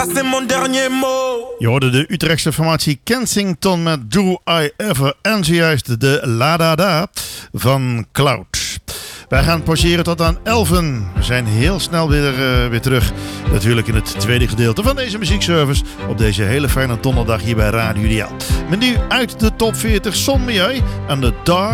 C'est mon dernier mot. Je hoorde de Utrechtse formatie Kensington met Do I Ever en zojuist de La Da Da van Cloud. Wij gaan pauzeren tot aan 11. We zijn heel snel weer terug. Natuurlijk in het tweede gedeelte van deze muziekservice op deze hele fijne donderdag hier bij Radio Ideaal. Met nu uit de top 40 Son Milieu en de Dark